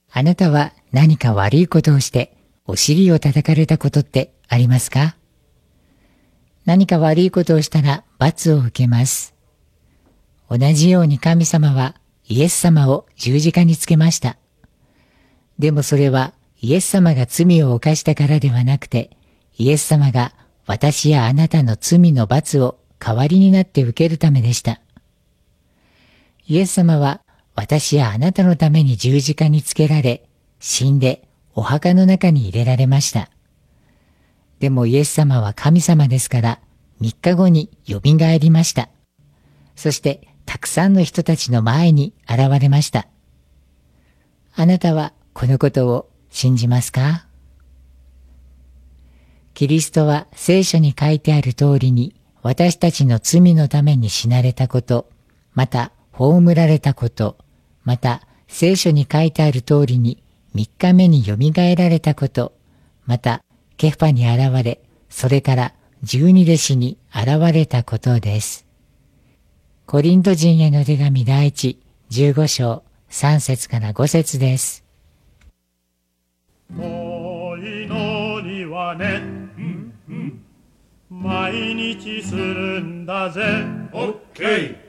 あなたは何か悪いことをしてお尻を叩かれたことってありますか？何か悪いことをしたら罰を受けます。同じように神様はイエス様を十字架につけました。でもそれはイエス様が罪を犯したからではなくて、イエス様が私やあなたの罪の罰を代わりになって受けるためでした。イエス様は私やあなたのために十字架につけられ、死んでお墓の中に入れられました。でもイエス様は神様ですから3日後によみがえりました。そしてたくさんの人たちの前に現れました。あなたはこのことを信じますか？キリストは聖書に書いてある通りに私たちの罪のために死なれたこと、また葬られたこと、また聖書に書いてある通りに3日目によみがえられたこと、またケファに現れ、それから12弟子に現れたことです。コリント人への手紙第一15章3節から5節です。 お祈りはね、毎日するんだぜ。オッケー。